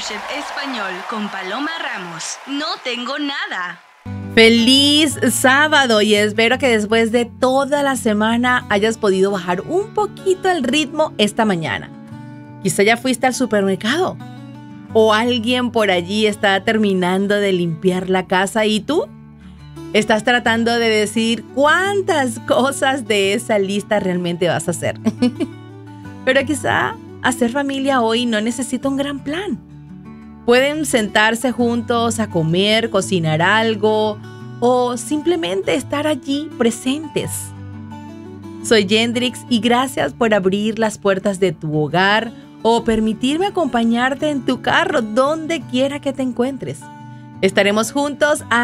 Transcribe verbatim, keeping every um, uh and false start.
MasterChef Español con Paloma Ramos. No tengo nada. Feliz sábado y espero que después de toda la semana hayas podido bajar un poquito el ritmo esta mañana. Quizá ya fuiste al supermercado o alguien por allí está terminando de limpiar la casa y tú estás tratando de decir cuántas cosas de esa lista realmente vas a hacer. Pero quizá hacer familia hoy no necesita un gran plan. Pueden sentarse juntos a comer, cocinar algo o simplemente estar allí presentes. Soy Yendrix y gracias por abrir las puertas de tu hogar o permitirme acompañarte en tu carro donde quiera que te encuentres. Estaremos juntos a